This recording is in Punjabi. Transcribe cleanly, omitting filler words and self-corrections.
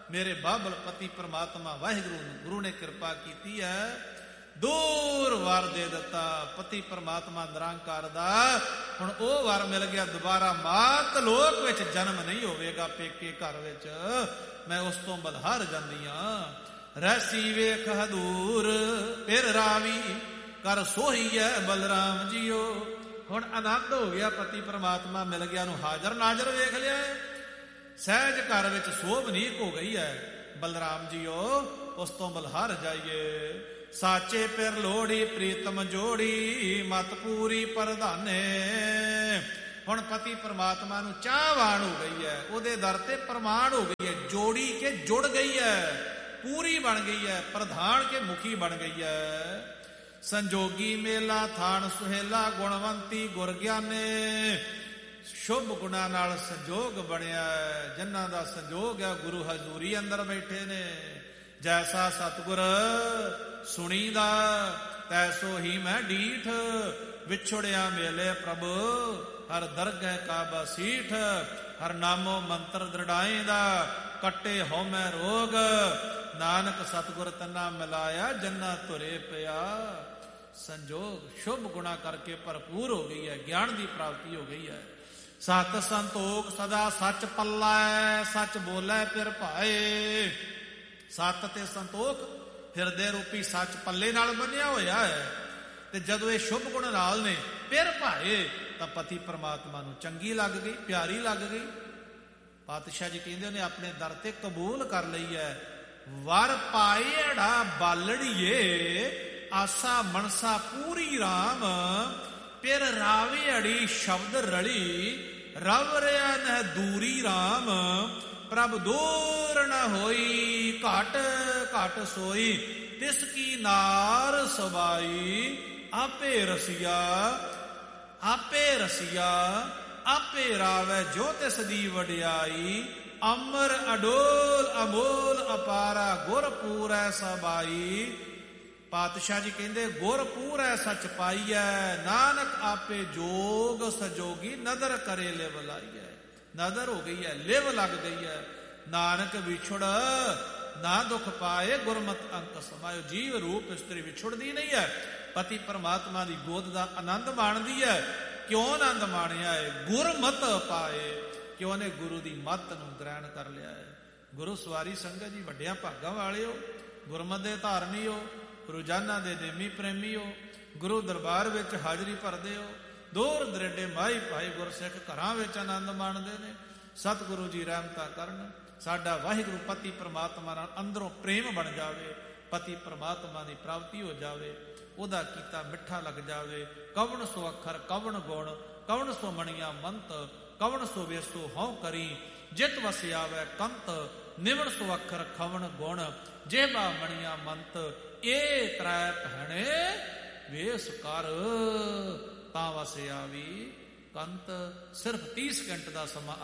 ਮੇਰੇ ਬਾਬਲ ਪਤੀ ਪ੍ਰਮਾਤਮਾ ਵਾਹਿਗੁਰੂ ਨੂੰ ਗੁਰੂ ਨੇ ਕਿਰਪਾ ਕੀਤੀ ਹੈ, ਦੂਰ ਵਰ ਦੇ ਦਿੱਤਾ। ਪਤੀ ਪ੍ਰਮਾਤਮਾ ਨਿਰੰਕਾਰ ਦਾ ਹੁਣ ਉਹ ਵਰ ਮਿਲ ਗਿਆ, ਦੁਬਾਰਾ ਮਾਤ ਲੋਕ ਵਿੱਚ ਜਨਮ ਨਹੀਂ ਹੋਵੇਗਾ, ਪੇਕੇ ਘਰ ਵਿੱਚ ਮੈਂ ਉਸ ਤੋਂ ਬਲਹਾਰ ਜਾਂਦੀਆਂ। ਰਹਿਸੀ ਵੇਖ ਹਦੂਰ ਫਿਰ ਰਾਵੀ ਕਰ ਸੋਹੀਐ ਬਲਰਾਮ ਜੀਓ। ਹੁਣ ਆਨੰਦ ਹੋ ਗਿਆ, ਪਤੀ ਪ੍ਰਮਾਤਮਾ ਮਿਲ ਗਿਆ, ਨੂੰ ਹਾਜ਼ਰ ਨਾਜ਼ਰ ਵੇਖ ਲਿਆ, ਸਹਿਜ ਘਰ ਵਿੱਚ ਸੋਭਨੀਕ ਹੋ ਗਈ ਹੈ। ਬਲਰਾਮ ਜੀਓ ਉਸ ਤੋਂ ਬਲਹਾਰ ਜਾਈਏ। ਸਾਚੇ ਪਿਰ ਲੋੜੀ ਪ੍ਰੀਤਮ ਜੋੜੀ ਮਤ ਪੂਰੀ ਪ੍ਰਧਾਨੇ। ਹੁਣ ਪਤੀ ਪ੍ਰਮਾਤਮਾ ਨੂੰ ਚਾਹਵਾਨ ਹੋ ਗਈ ਹੈ, ਉਹਦੇ ਦਰ ਤੇ ਪ੍ਰਮਾਣ ਹੋ ਗਈ ਹੈ, ਜੋੜੀ ਕੇ ਜੁੜ ਗਈ ਹੈ, ਪੂਰੀ ਬਣ ਗਈ ਹੈ, ਪ੍ਰਧਾਨ ਕੇ ਮੁਖੀ ਬਣ ਗਈ ਹੈ। ਸੰਜੋਗੀ ਮੇਲਾ ਥਾਨ ਸੁਹੇਲਾ ਗੁਣਵੰਤੀ ਗੁਰ ਗਿਆਨੇ। ਸ਼ੁਭ ਗੁਣਾਂ ਨਾਲ ਸੰਜੋਗ ਬਣਿਆ, ਜਿਨ੍ਹਾਂ ਦਾ ਸੰਜੋਗ ਹੈ ਗੁਰੂ ਹਜ਼ੂਰੀ ਅੰਦਰ ਬੈਠੇ ਨੇ। ਜੈਸਾ ਸਤਿਗੁਰ ਸੁਣੀਦਾ ਤੈਸੋ ਹੀ ਮੈਂ ਡੀਠ। ਵਿਛੜਿਆ ਮੇਲੇ ਪ੍ਰਭੂ ਹਰ ਦਰਗਹਿ ਕਾ ਬਸੀਠ। ਹਰ ਨਾਮੋ ਮੰਤਰ ਦ੍ਰਿੜਾਏਂਦਾ ਕੱਟੇ ਹਉਮੈ ਰੋਗ। ਨਾਨਕ ਸਤਿਗੁਰ ਤੰਨਾ ਮਿਲਾਇਆ ਜੰਨਾ ਧੁਰੇ ਪਿਆ। ਸੰਜੋਗ ਸ਼ੁਭ ਗੁਣਾ ਕਰਕੇ ਭਰਪੂਰ ਹੋ ਗਈ ਹੈ, ਗਿਆਨ ਦੀ ਪ੍ਰਾਪਤੀ ਹੋ ਗਈ ਹੈ। ਸਤ ਸੰਤੋਖ ਸਦਾ ਸੱਚ ਪੱਲੈ ਸੱਚ ਬੋਲੇ ਫਿਰ ਭਾਏ। ਸੱਤ ਤੇ ਸੰਤੋਖ ਹਿਰਦੇ ਰੂਪੀ ਸੱਚ ਪੱਲੇ ਨਾਲ ਬੰਨਿਆ ਹੋਇਆ ਹੈ, ਤੇ ਜਦੋਂ ਇਹ ਸ਼ੁਭ ਗੁਣ ਨਾਲ ਨੇ ਫਿਰ ਭਾਏ ਤਾਂ ਪਤੀ ਪ੍ਰਮਾਤਮਾ ਨੂੰ ਚੰਗੀ ਲੱਗ ਗਈ, ਪਿਆਰੀ ਲੱਗ ਗਈ। ਪਾਤਸ਼ਾਹ ਜੀ ਕਹਿੰਦੇ ਉਹਨੇ ਆਪਣੇ ਦਰ ਤੇ ਕਬੂਲ ਕਰ ਲਈ ਹੈ। ਵਰ ਪਾਏੜਾ ਬਾਲੜੀਏ ਆਸਾ ਮਨਸਾ ਪੂਰੀ ਰਾਮ। ਫਿਰ ਰਾਵੇ ਅੜੀ ਸ਼ਬਦ ਰਲੀ ਰਵ ਰਿਆ ਨਹਿ ਦੂਰੀ ਰਾਮ। ਪ੍ਰਭ ਦੂਰ ਨ ਹੋਈ ਘਟ ਘਟ ਸੋਈ ਤਿਸ ਕੀ ਨਾਰ ਸਬਾਈ। ਆਪੇ ਰਸੀਆ ਆਪੇ ਰਸੀਆ ਆਪੇ ਰਾਵੈ ਜੋ ਤਿਸ ਦੀ ਵਡਿਆਈ। ਅਮਰ ਅਡੋਲ ਅਮੋਲ ਅਪਾਰਾ ਗੁਰ ਪੂਰੈ ਸਬਾਈ। ਪਾਤਸ਼ਾਹ ਜੀ ਕਹਿੰਦੇ ਗੁਰ ਪੂਰੈ ਸੱਚ ਪਾਈਐ। ਨਾਨਕ ਆਪੇ ਜੋਗ ਸਜੋਗੀ ਨਦਰ ਕਰੇ ਲਿਵ ਲਾਈਐ। ਨਦਰ ਹੋ ਗਈ ਹੈ, ਲਿਵ ਲੱਗ ਗਈ ਹੈ। ਨਾਨਕ ਵਿਛੜ ਨਾ ਦੁੱਖ ਪਾਏ ਗੁਰਮਤ ਅੰਕ ਸਮਾਇਓ। ਜੀਵ ਰੂਪ ਇਸਤਰੀ ਵਿਛੜਦੀ ਨਹੀਂ ਹੈ, ਪਤੀ ਪਰਮਾਤਮਾ ਦੀ ਗੋਦ ਦਾ ਆਨੰਦ ਮਾਣਦੀ ਹੈ। ਕਿਉਂ ਆਨੰਦ ਮਾਣਿਆ ਹੈ? ਗੁਰਮਤ ਪਾਏ, ਕਿ ਉਹਨੇ ਗੁਰੂ ਦੀ ਮੱਤ ਨੂੰ ਗ੍ਰਹਿਣ ਕਰ ਲਿਆ ਹੈ। ਗੁਰੂ ਸਵਾਰੀ ਸੰਗਤ ਜੀ ਵੱਡਿਆਂ ਭਾਗਾਂ ਵਾਲਿਓ, ਗੁਰਮਤ ਦੇ ਧਾਰਨੀ ਹੋ, ਰੋਜ਼ਾਨਾ ਦੇ ਨੇਮੀ ਪ੍ਰੇਮੀ ਹੋ, ਗੁਰੂ ਦਰਬਾਰ ਵਿੱਚ ਹਾਜ਼ਰੀ ਭਰਦੇ ਹੋ। ਦੂਰ ਦਰੇਡੇ ਮਾਈ ਭਾਈ ਗੁਰਸਿੱਖ ਘਰਾਂ ਵਿੱਚ ਆਨੰਦ ਮਾਣਦੇ ਨੇ। ਸਤਿਗੁਰੂ ਜੀ ਰਹਿਮਤਾਂ ਕਰਨ, ਸਾਡਾ ਵਾਹਿਗੁਰੂ ਪਤੀ ਪ੍ਰਮਾਤਮਾ ਨਾਲ ਅੰਦਰੋਂ ਪ੍ਰੇਮ ਬਣ ਜਾਵੇ, ਪਤੀ ਪ੍ਰਮਾਤਮਾ ਦੀ ਪ੍ਰਾਪਤੀ ਹੋ ਜਾਵੇ, ਉਹਦਾ ਕੀਤਾ ਮਿੱਠਾ ਲੱਗ ਜਾਵੇ। ਕਵਣ ਸੋ ਅੱਖਰ ਕਵਣ ਗੁਣ ਕਵਣ ਸੋ ਮਣੀਆਂ ਮੰਤ। ਕਵਣ ਸੋ ਵੇਸੋ ਹਉ ਕਰੀ ਜਿਤ ਵਸਿਆਵੈ ਕੰਤ। ਨਿਵਣ ਸੋ ਅੱਖਰ ਖਵਣ ਗੁਣ ਜੇਬਾ ਮਣੀਆਂ ਮੰਤ। ਇਹ ਤ੍ਰੈ ਭੈਣੇ ਵੇਸ ਕਰ ਤਾਂ ਵਸਿਆਵੀ ਕੰਤ। ਸਿਰਫ 30 ਸਕਿੰਟ ਦਾ ਸਮਾਂ